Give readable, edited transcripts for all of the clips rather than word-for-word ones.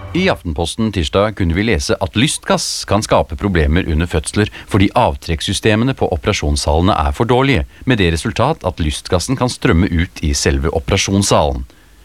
I Aftenposten tirsdag kunne vi lese at lystgass kan skape problemer under fødsler fordi avtrekkssystemene på operasjonssalene er for dårlige, med det resultat at lystgassen kan strømme ut i selve operasjonssalen.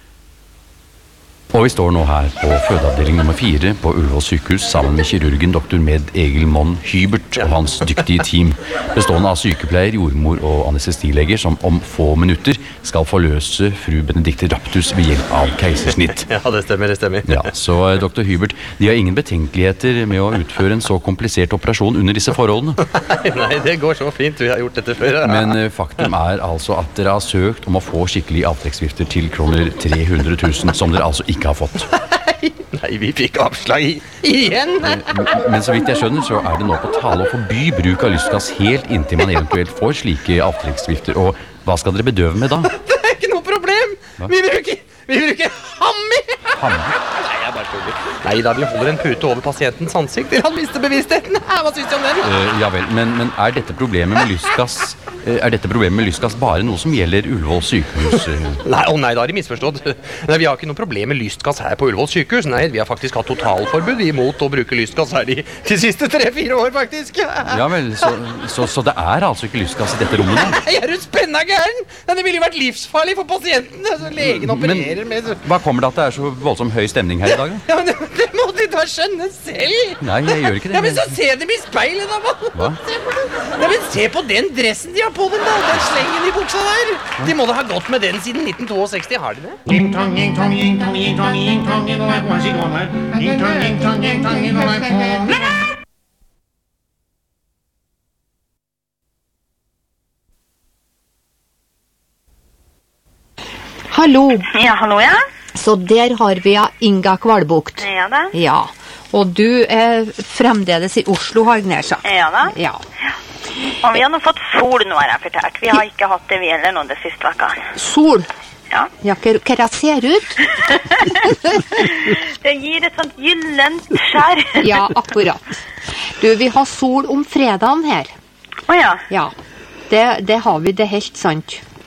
Og vi står nå her på fødeavdeling nummer 4 på Ullevål sykehus sammen med kirurgen Dr. Med Egil Monn Hybert og hans dyktige team, bestående av sykepleier, jordmor og anestesileger som om få minutter skal forløse fru Benedikte Raptus ved hjelp av keisersnitt. Ja, det stemmer. Ja, så Dr. Hybert, de har ingen betenkeligheter med å utføre en så komplisert operasjon under disse forholdene? Nei, det går så fint, vi har gjort dette før. Men faktum er altså at dere har søkt om å få skikkelig avtrekksvifter til kroner 300 000, som dere altså ikke har fått. Nei, vi fikk avslag igjen. Men så vidt jeg skjønner, så er det nå på tale å forby bruk av lystgass helt inntil man eventuelt får slike avtrekksvifter. Og hva skal dere bedøve med da? Det er ikke noe problem. Hva? Vi bruker hammer. Hammer? Nei, jeg bare tuller. Nei da, vi holder en pute over pasientens ansikt til han mister bevisstheten. Hva synes du om den? Ja vel, men er dette problemet med lystgass bare noe som gjelder Ullevål sykehus? Nei, da har de misforstått. Nei, vi har ikke noe problem med lystgass her på Ullevål sykehus. Nei, vi har faktisk hatt totalforbud imot å bruke lystgass her de siste 3-4 år, faktisk. Ja vel, så det er altså ikke lystgass i dette rommet da? Nei, er du spenna gæren? Det ville jo vært livsfarlig for pasienten. Altså, legen opererer med... Hva kommer det at det er så voldsom høy stemning her i dag? Ja, men det må de da skjønne selv. Nei, jeg gjør ikke det. Ja, men så se dem i speilet da, mann. Hva? Ja, men se på den dressen de har på dem da, den slengen i buksa der. De må da ha gått med den siden 1962, har de det? Hallo. Ja, hallo, ja. Så der har vi Inga Kvalbukt. Ja da. Ja, og du er fremdeles i Oslo, har jeg nær sagt. Ja da. Ja. Og vi har nå fått sol nå, har jeg fortalt. Vi har ikke hatt det vi eller noe det siste vekka. Sol? Ja. Ja, hva det ser ut? Det gir et sånt gyllent skjær. Ja, akkurat. Du, vi har sol om fredagen her. Åja. Ja, det har vi, det helt sant.